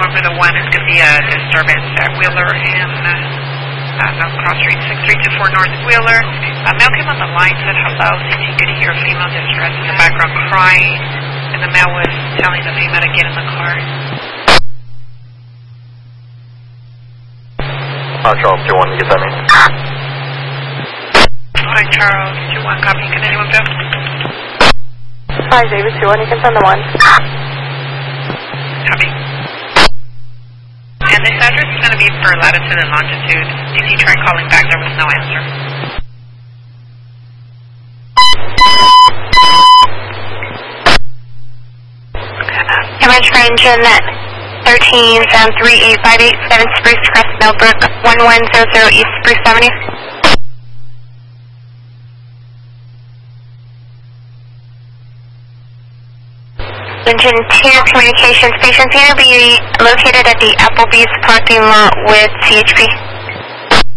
longer the one. It's going to be a disturbance at Wheeler and cross street 6324 North Wheeler. Male came on the line, said hello, said he could hear female distress in the background crying, and the male was telling the female to get in the car. Charles 2-1, you get that name? Hi, Charles 2-1, copy. Can anyone go? Hi, David 2-1, you can send the 1. Copy. And this address is going to be for latitude and longitude. If you tried calling back, there was no answer. Image for engine 13, sound 38587 Spruce Crest, Millbrook, 1100 East Spruce Avenue. Engine 2 communication station, going to be located at the Applebee's parking lot with CHP.